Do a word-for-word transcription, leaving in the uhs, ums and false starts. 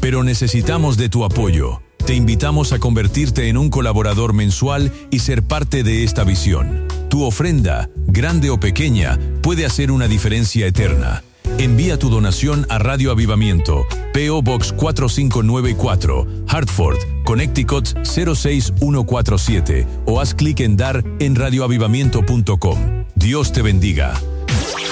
pero necesitamos de tu apoyo. Te invitamos a convertirte en un colaborador mensual y ser parte de esta visión. Tu ofrenda, grande o pequeña, puede hacer una diferencia eterna. Envía tu donación a Radio Avivamiento, P O Box cuatro cinco nueve cuatro, Hartford, Connecticut cero seis uno cuatro siete o haz clic en dar en radio avivamiento punto com. Dios te bendiga.